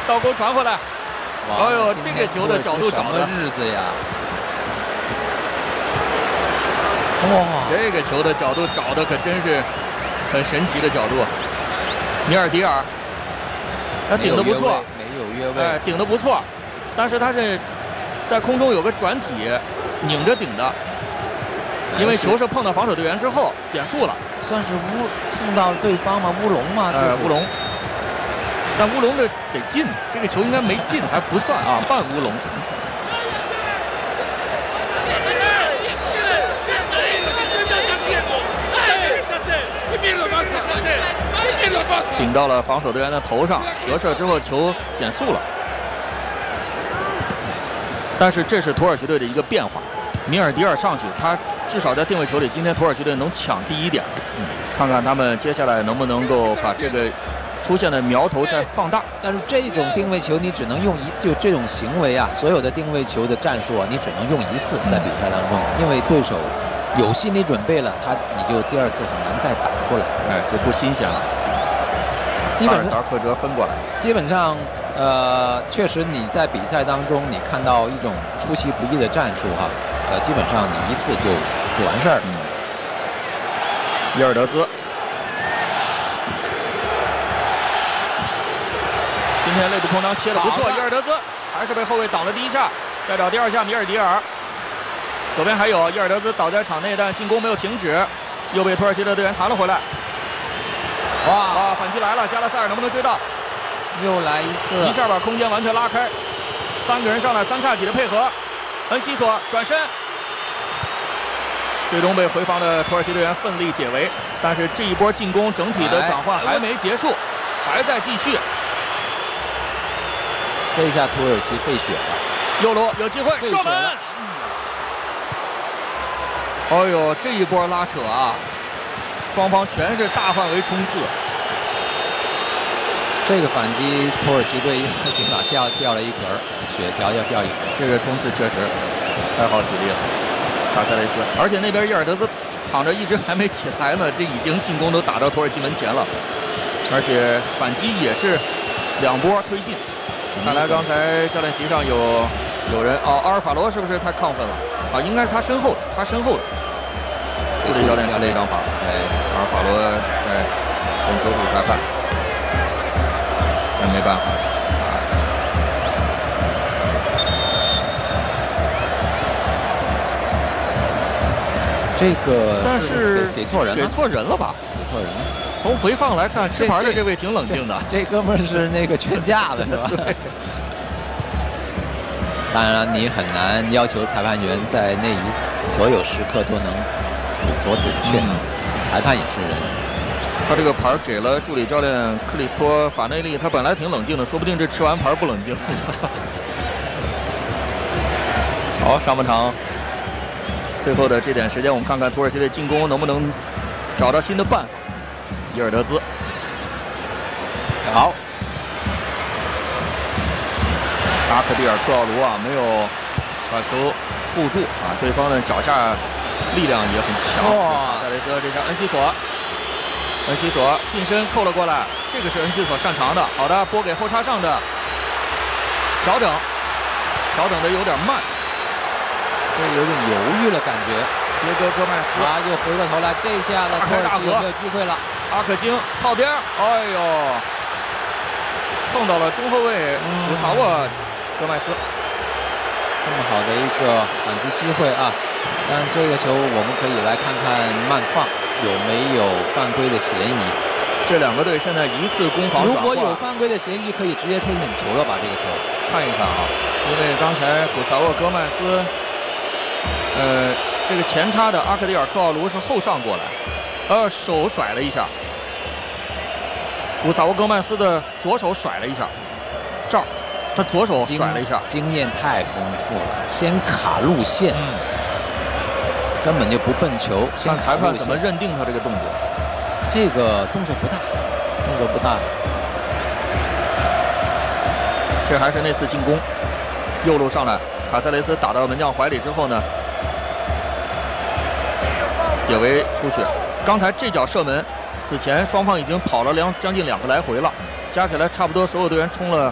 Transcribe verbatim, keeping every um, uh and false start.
倒钩传回来。哎呦，这个球的角度找的日子呀！哇， 这个球的角度找的可真是很神奇的角度。米尔迪尔，他顶得不错， 没有越位， 哎，顶得不错，但是他是在空中有个转体拧着顶的，因为球是碰到防守队员之后减速了， 算是乌蹭到对方吗？乌龙吗？ 呃，乌龙。但乌龙的得进，这个球应该没进，还不算啊，半乌龙。顶到了防守队员的头上，折射之后球减速了。但是这是土耳其队的一个变化，米尔迪尔上去，他至少在定位球里，今天土耳其队能抢第一点。嗯，看看他们接下来能不能够把这个出现的苗头再放大。 但是这种定位球你只能用一，就这种行为啊，所有的定位球的战术啊，你只能用一次在比赛当中，因为对手有心理准备了，他你就第二次很难再打出来， 哎，就不新鲜了。 基本上达克哲分过来， 基本上，呃，确实你在比赛当中你看到一种出其不意的战术哈，呃，基本上你一次就就完事儿。嗯。 伊尔德兹，今天内部空当切的不错，伊尔德兹还是被后卫挡了第一下，再找第二下米尔迪尔。左边还有伊尔德兹倒在场内，但进攻没有停止，又被土耳其的队员弹了回来。哇哇！反击来了，加拉塞尔能不能追到？ 又来一次， 一下把空间完全拉开，三个人上来，三叉戟的配合，恩西索转身，最终被回防的土耳其队员奋力解围。但是这一波进攻整体的转换还没结束，还在继续。 这一下土耳其废血了， 右路有机会射门。哎呦，这一波拉扯啊！双方全是大范围冲刺， 这个反击土耳其队起码掉掉了一格，血条要掉一格。 这个冲刺确实太耗体力了，卡塞雷斯。而且那边伊尔德兹躺着一直还没起来呢，这已经进攻都打到土耳其门前了，而且反击也是两波推进。看来刚才教练席上有有人哦，阿尔法罗是不是太亢奋了啊？应该是他身后的，他身后的。助理教练吃了一张罚，哎，阿尔法罗在等球主裁判，但没办法。 这个但是给错人了， 给错人了吧？ 给错人了。 从回放来看，吃牌的这位挺冷静的。 这, 这, 这哥们儿是那个劝架的是吧？ 对。 当然，你很难要求裁判员在那一所有时刻都能捕捉准确。嗯、裁判也是人。 他这个牌给了助理教练克里斯托法内利，他本来挺冷静的，说不定这吃完牌不冷静。好，上半场最后的这点时间，我们看看土耳其队进攻能不能找到新的办法。伊尔德兹， 好。 阿克蒂尔克奥卢啊，没有把球护住啊，对方的脚下力量也很强。哇！塞雷斯这下恩西索，恩西索近身扣了过来，这个是恩西索擅长的。好的，拨给后插上的调整，调整的有点慢， 这有点犹豫了感觉。 迭戈戈麦斯啊，又回过头来，这下的土耳其有没有机会了？ 阿克京靠边，哎呦，碰到了中后卫古萨沃。戈麦斯， 这么好的一个反击机会啊！但这个球我们可以来看看慢放有没有犯规的嫌疑。 这两个队现在一次攻防转换， 如果有犯规的嫌疑，可以直接吹点球了吧？这个球看一看啊，因为刚才古斯塔沃戈麦斯，呃，这个前插的阿克蒂尔克奥卢是后上过来，呃，手甩了一下，古斯塔沃戈麦斯的左手甩了一下，这儿。他左手甩了一下， 经验太丰富了，先卡路线，嗯、根本就不奔球。 看裁判怎么认定他这个动作？ 这个动作不大，动作不大。 这还是那次进攻，右路上来，卡塞雷斯打到门将怀里之后呢，解围出去。刚才这脚射门，此前双方已经跑了两将近两个来回了，加起来差不多所有队员冲了